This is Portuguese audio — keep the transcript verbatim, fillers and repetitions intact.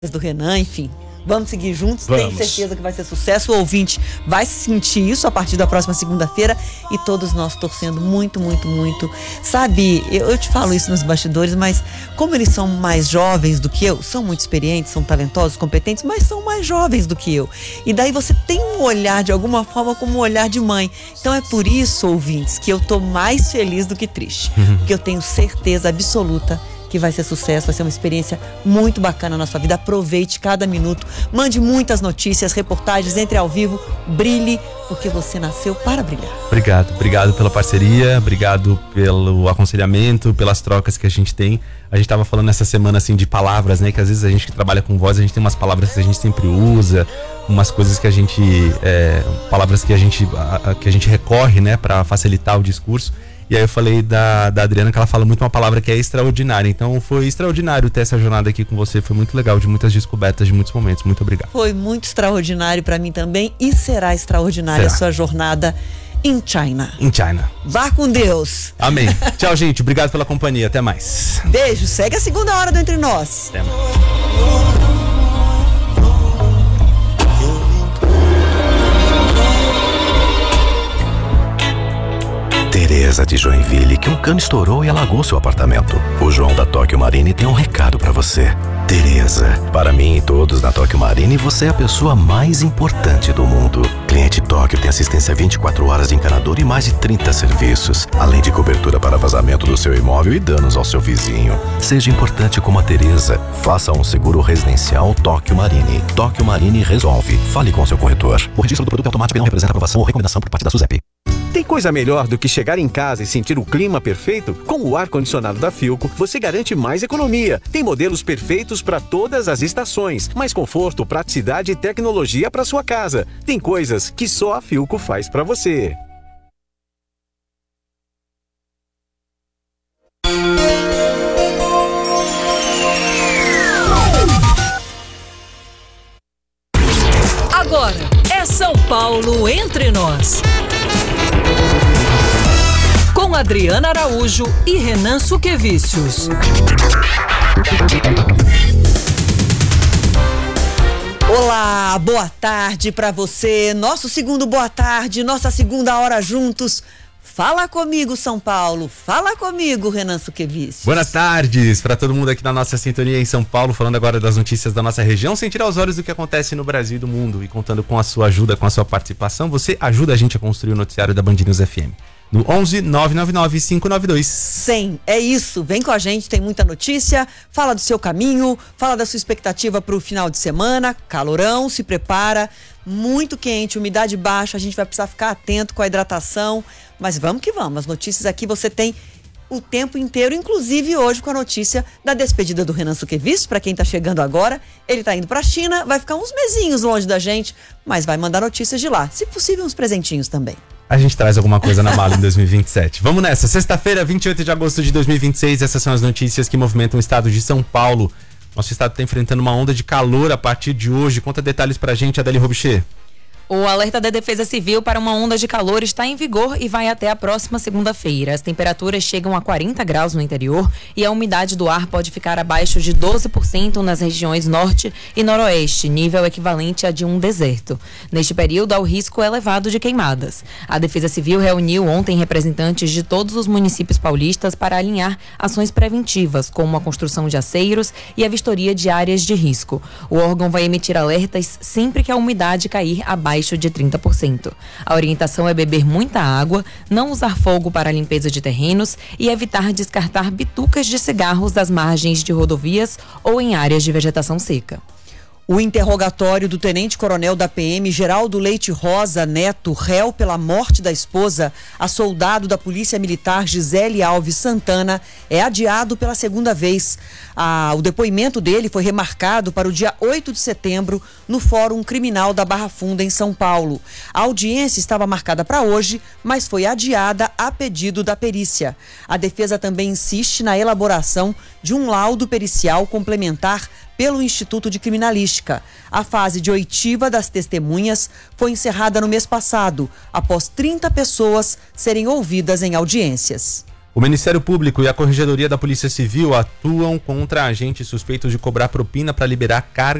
do Renan, enfim. Vamos seguir juntos, Vamos. tenho certeza que vai ser sucesso. O ouvinte vai sentir isso a partir da próxima segunda-feira e todos nós torcendo muito, muito, muito. Sabe, eu, eu te falo isso nos bastidores, mas como eles são mais jovens do que eu, são muito experientes, são talentosos, competentes, mas são mais jovens do que eu. E daí você tem um olhar, de alguma forma, como um olhar de mãe. Então é por isso, ouvintes, que eu tô mais feliz do que triste. Uhum. Porque eu tenho certeza absoluta que vai ser sucesso, vai ser uma experiência muito bacana na sua vida. Aproveite cada minuto, mande muitas notícias, reportagens, entre ao vivo, brilhe, porque você nasceu para brilhar. Obrigado, obrigado pela parceria, obrigado pelo aconselhamento, pelas trocas que a gente tem. A gente tava falando essa semana assim de palavras, né, que às vezes a gente que trabalha com voz, a gente tem umas palavras que a gente sempre usa, umas coisas que a gente, é, palavras que a gente, a, a, que a gente recorre, né, para facilitar o discurso. E aí eu falei da, da Adriana que ela fala muito uma palavra que é extraordinária. Então foi extraordinário ter essa jornada aqui com você. Foi muito legal, de muitas descobertas, de muitos momentos. Muito obrigado. Foi muito extraordinário para mim também. E será extraordinária será. a sua jornada em China. Em China. Vá com Deus. Amém. Tchau, gente. Obrigado pela companhia. Até mais. Beijo. Segue a segunda hora do Entre Nós. Até mais. Tereza de Joinville, que um cano estourou e alagou seu apartamento. O João da Tóquio Marine tem um recado pra você. Tereza, para mim e todos na Tóquio Marine, você é a pessoa mais importante do mundo. Cliente Tóquio tem assistência vinte e quatro horas de encanador e mais de trinta serviços, além de cobertura para vazamento do seu imóvel e danos ao seu vizinho. Seja importante como a Tereza. Faça um seguro residencial Tóquio Marine. Tóquio Marine resolve. Fale com seu corretor. O registro do produto automático não representa aprovação ou recomendação por parte da SUSEP. Tem coisa melhor do que chegar em casa e sentir o clima perfeito? Com o ar-condicionado da Philco, você garante mais economia. Tem modelos perfeitos para todas as estações, mais conforto, praticidade e tecnologia para sua casa. Tem coisas que só a Philco faz para você. Agora é São Paulo Entre Nós. Com Adriana Araújo e Renan Suquevicius. Olá, boa tarde para você. Nosso segundo boa tarde, nossa segunda hora juntos. Fala comigo, São Paulo. Fala comigo, Renan Suquevicius. Boas tardes para todo mundo aqui na nossa sintonia em São Paulo, falando agora das notícias da nossa região, sem tirar os olhos do que acontece no Brasil e do mundo. E contando com a sua ajuda, com a sua participação, você ajuda a gente a construir o noticiário da Band News F M. No onze nove nove nove cinco nove dois cem. É isso, vem com a gente, tem muita notícia, fala do seu caminho, fala da sua expectativa para o final de semana, calorão, se prepara, muito quente, umidade baixa, a gente vai precisar ficar atento com a hidratação, mas vamos que vamos, as notícias aqui você tem o tempo inteiro, inclusive hoje com a notícia da despedida do Renan Suquevicius, para quem tá chegando agora, ele tá indo pra China, vai ficar uns mesinhos longe da gente, mas vai mandar notícias de lá, se possível uns presentinhos também. A gente traz alguma coisa na mala em dois mil e vinte e sete. Vamos nessa, sexta-feira, vinte e oito de agosto de dois mil e vinte e seis, essas são as notícias que movimentam o estado de São Paulo. Nosso estado está enfrentando uma onda de calor a partir de hoje. Conta detalhes pra gente, Adeli Robichê. O alerta da Defesa Civil para uma onda de calor está em vigor e vai até a próxima segunda-feira. As temperaturas chegam a quarenta graus no interior e a umidade do ar pode ficar abaixo de doze por cento nas regiões norte e noroeste, nível equivalente a de um deserto. Neste período, há o risco elevado de queimadas. A Defesa Civil reuniu ontem representantes de todos os municípios paulistas para alinhar ações preventivas, como a construção de aceiros e a vistoria de áreas de risco. O órgão vai emitir alertas sempre que a umidade cair abaixo de trinta por cento. A orientação é beber muita água, não usar fogo para a limpeza de terrenos e evitar descartar bitucas de cigarros das margens de rodovias ou em áreas de vegetação seca. O interrogatório do tenente-coronel da P M, Geraldo Leite Rosa Neto, réu pela morte da esposa, a soldado da Polícia Militar Gisele Alves Santana, é adiado pela segunda vez. Ah, o depoimento dele foi remarcado para o dia oito de setembro no Fórum Criminal da Barra Funda, em São Paulo. A audiência estava marcada para hoje, mas foi adiada a pedido da perícia. A defesa também insiste na elaboração de um laudo pericial complementar pelo Instituto de Criminalística. A fase de oitiva das testemunhas foi encerrada no mês passado, após trinta pessoas serem ouvidas em audiências. O Ministério Público e a Corregedoria da Polícia Civil atuam contra agentes suspeitos de cobrar propina para liberar carga